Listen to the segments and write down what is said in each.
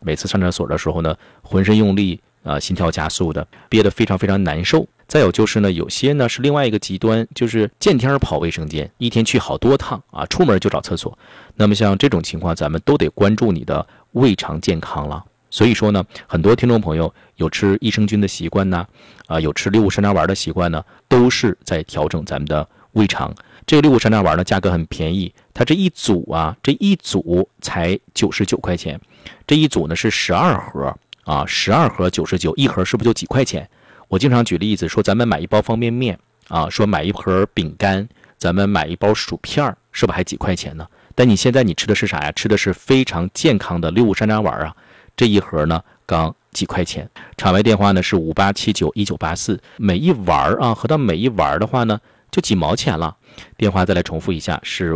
每次上厕所的时候呢，浑身用力心跳加速的，憋得非常非常难受。再有就是呢，有些呢是另外一个极端，就是见天跑卫生间，一天去好多趟啊，出门就找厕所。那么像这种情况，咱们都得关注你的胃肠健康了。所以说呢，很多听众朋友有吃益生菌的习惯呢，有吃六物山楂丸的习惯呢，都是在调整咱们的胃肠。这个六物山楂丸呢，价格很便宜，它这一组才99块钱，这一组呢是12盒啊，12盒99，一盒是不是就几块钱？我经常举例子说，咱们买一包方便面啊，说买一盒饼干，咱们买一包薯片，是不是还几块钱呢？但你现在你吃的是啥呀？吃的是非常健康的六物山楂丸啊，这一盒呢刚几块钱。场外电话呢是58791984，每一丸啊，合到每一丸的话呢就几毛钱了。电话再来重复一下，是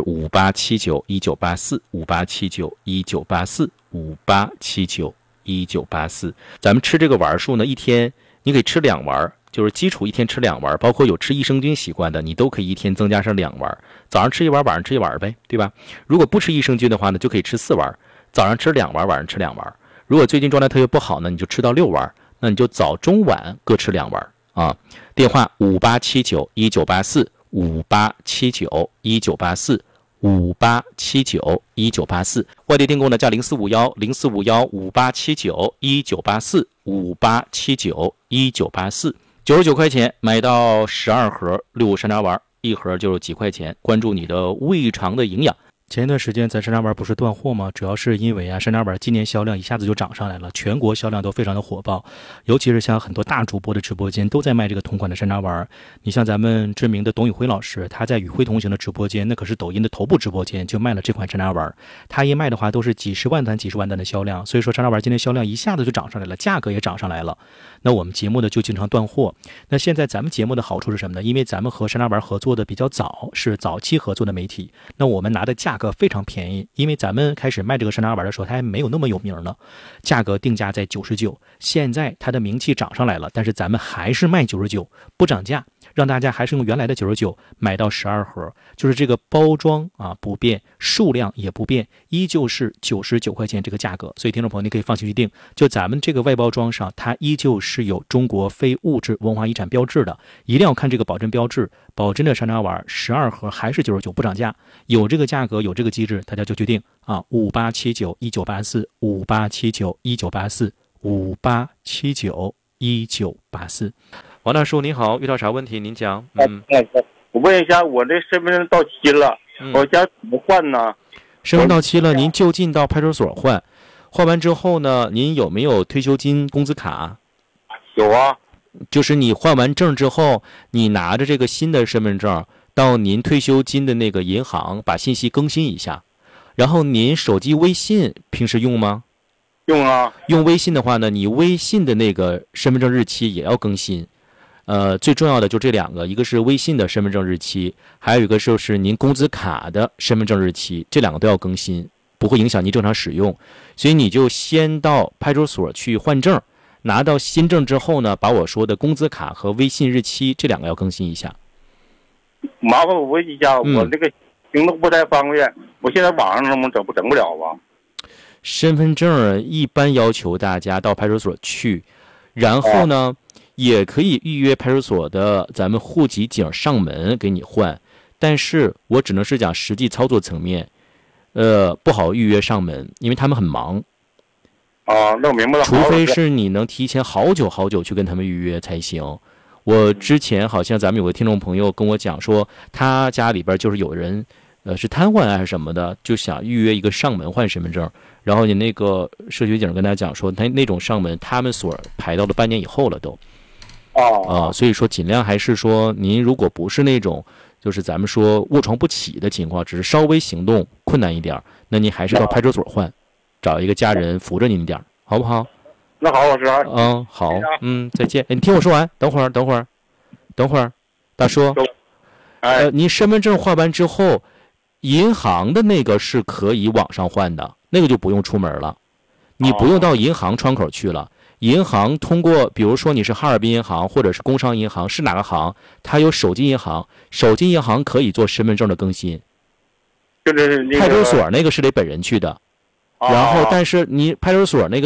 58791984，58791984，58791984。咱们吃这个丸数呢，一天你可以吃2丸，就是基础一天吃2丸，包括有吃益生菌习惯的，你都可以一天增加上2丸，早上吃1丸，晚上吃1丸呗，对吧？如果不吃益生菌的话呢，就可以吃4丸，早上吃2丸，晚上吃2丸。如果最近状态特别不好呢，你就吃到6丸，那你就早中晚各吃2丸啊。电话58791984，58791984，58791984。外地订购呢加0451045158791984，58791984，99块钱买到12盒六物山楂丸，一盒就是几块钱。关注你的胃肠的营养。前一段时间咱山楂丸不是断货吗？主要是因为山楂丸今年销量一下子就涨上来了，全国销量都非常的火爆，尤其是像很多大主播的直播间都在卖这个同款的山楂丸。你像咱们知名的董宇辉老师，他在与辉同行的直播间，那可是抖音的头部直播间，就卖了这款山楂丸。他一卖的话都是几十万单的销量，所以说山楂丸今天销量一下子就涨上来了，价格也涨上来了。那我们节目呢就经常断货。那现在咱们节目的好处是什么呢？因为咱们和山楂丸合作的比较早，是早期合作的媒体，那我们拿的价格非常便宜，因为咱们开始卖这个山楂丸的时候，它还没有那么有名呢，价格定价在99，现在它的名气涨上来了，但是咱们还是卖99，不涨价，让大家还是用原来的99买到12盒，就是这个包装不变，数量也不变，依旧是99块钱这个价格。所以听众朋友你可以放心去订，就咱们这个外包装上，它依旧是有中国非物质文化遗产标志的，一定要看这个保真标志，保真的山楂丸12盒还是99，不涨价，有这个价格有这个机制，大家就去订58791984，58791984，58791984。王大叔您好，遇到啥问题您讲。 我问一下，我这身份证到期了，我家怎么换呢？ 身份到期了，您就近到派出所换，换完之后呢，您有没有退休金、工资卡？ 有啊。 就是你换完证之后，你拿着这个新的身份证到您退休金的那个银行把信息更新一下。然后您手机微信平时用吗？ 用啊。 用微信的话呢，你微信的那个身份证日期也要更新。最重要的就这2个，一个是微信的身份证日期，还有一个就是您工资卡的身份证日期，这2个都要更新，不会影响您正常使用。所以你就先到派出所去换证，拿到新证之后呢，把我说的工资卡和微信日期这2个要更新一下。 麻烦我问一下，我这个行动不太方便，我现在网上能不能整不了吧？ 身份证一般要求大家到派出所去，然后呢也可以预约派出所的咱们户籍警上门给你换，但是我只能是讲实际操作层面，不好预约上门，因为他们很忙。 那我明白了。 除非是你能提前好久去跟他们预约才行。我之前好像咱们有个听众朋友跟我讲说，他家里边就是有人是瘫痪还是什么的，就想预约一个上门换身份证，然后你那个社区警跟他讲说，他那种上门他们所排到了半年以后了都。所以说尽量还是说，您如果不是那种就是咱们说卧床不起的情况，只是稍微行动困难一点，那您还是到派出所换，找一个家人扶着您点，好不好？ 那好，老师。 好，再见。你听我说完，等会儿，大叔。您身份证换完之后，银行的那个是可以网上换的，那个就不用出门了，你不用到银行窗口去了。银行通过，比如说你是哈尔滨银行或者是工商银行，是哪个行，它有手机银行，手机银行可以做身份证的更新。 就是派出所那个是得本人去的，然后但是你派出所那个